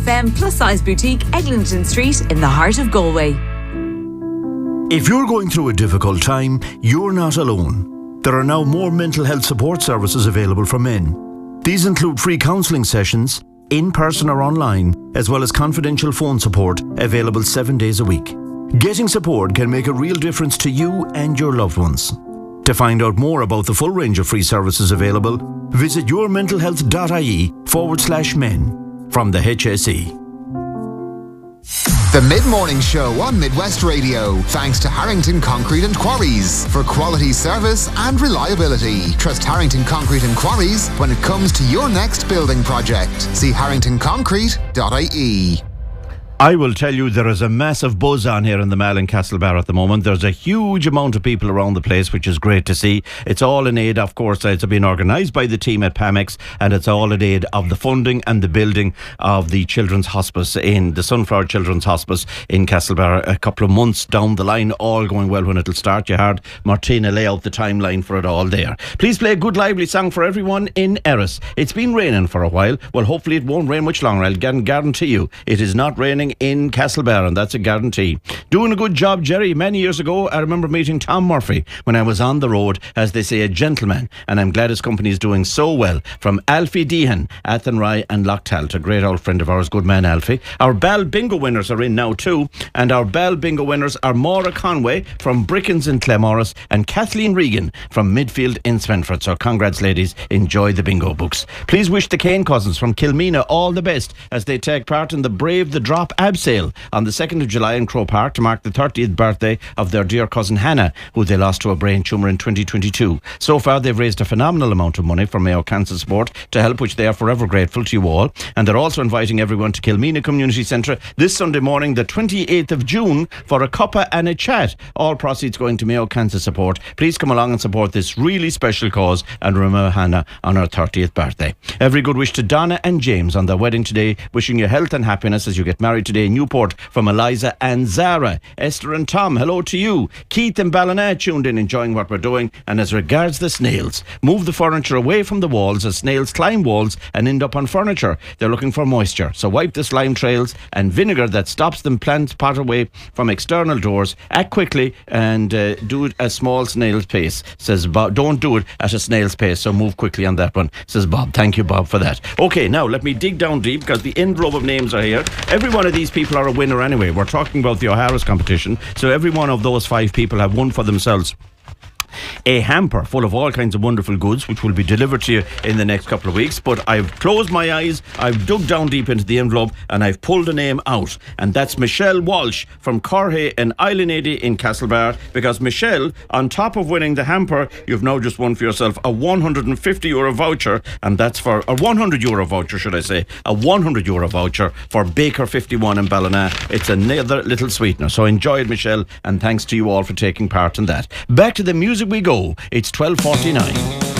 FM plus size boutique, Eglinton Street in the heart of Galway. If you're going through a difficult time, you're not alone. There are now more mental health support services available for men. These include free counselling sessions, in person or online, as well as confidential phone support available 7 days a week. Getting support can make a real difference to you and your loved ones. To find out more about the full range of free services available, visit yourmentalhealth.ie/men from the HSE. The Mid-Morning Show on Midwest Radio, thanks to Harrington Concrete and Quarries for quality service and reliability. Trust Harrington Concrete and Quarries when it comes to your next building project. See harringtonconcrete.ie. I will tell you, there is a massive buzz on here in the Mall in Castlebar at the moment. There's a huge amount of people around the place, which is great to see. It's all in aid, of course, it's been organised by the team at PAMEX, and it's all in aid of the funding and the building of the Children's Hospice in the Sunflower Children's Hospice in Castlebar. A couple of months down the line, all going well when it'll start. You heard Martina lay out the timeline for it all there. Please play a good lively song for everyone in Erris. It's been raining for a while. Well, hopefully it won't rain much longer. I'll guarantee you it is not raining in Castlebar, and that's a guarantee. Doing a good job, Jerry. Many years ago, I remember meeting Tom Murphy when I was on the road, as they say, a gentleman, and I'm glad his company is doing so well. From Alfie Deehan, Athenry and Lochtallt, a great old friend of ours. Good man, Alfie. Our Bell Bingo winners are in now too, and our Bell Bingo winners are Maura Conway from Brickens in Clemorris and Kathleen Regan from Midfield in Spenford. So congrats, ladies. Enjoy the bingo books. Please wish the Kane cousins from Kilmena all the best as they take part in the Brave the Drop ab sale on the 2nd of July in Crow Park to mark the 30th birthday of their dear cousin Hannah, who they lost to a brain tumour in 2022. So far, they've raised a phenomenal amount of money for Mayo Cancer Support to help, which they are forever grateful to you all. And they're also inviting everyone to Kilmena Community Centre this Sunday morning, the 28th of June, for a cuppa and a chat. All proceeds going to Mayo Cancer Support. Please come along and support this really special cause and remember Hannah on her 30th birthday. Every good wish to Donna and James on their wedding today. Wishing you health and happiness as you get married today in Newport, from Eliza and Zara. Esther and Tom, hello to you. Keith and Ballina tuned in, enjoying what we're doing. And as regards the snails, move the furniture away from the walls, as snails climb walls and end up on furniture. They're looking for moisture, so wipe the slime trails and vinegar that stops them plant pot away from external doors. Act quickly and do it at a small snail's pace, says Bob. Don't do it at a snail's pace, so move quickly on that one, says Bob. Thank you, Bob, for that. Okay, now let me dig down deep, because the envelope of names are here. Every one of these people are a winner anyway. We're talking about the O'Hara's competition, so every one of those 5 people have won for themselves a hamper full of all kinds of wonderful goods, which will be delivered to you in the next couple of weeks. But I've closed my eyes, I've dug down deep into the envelope, and I've pulled a name out, and that's Michelle Walsh from Corhay and Islandady in Castlebar. Because Michelle, on top of winning the hamper, you've now just won for yourself a €150 voucher, and that's for a €100 voucher, should I say, a €100 voucher for Baker 51 in Ballina. It's another little sweetener. So enjoy it, Michelle, and thanks to you all for taking part in that. Back to the music we go. It's 12:49.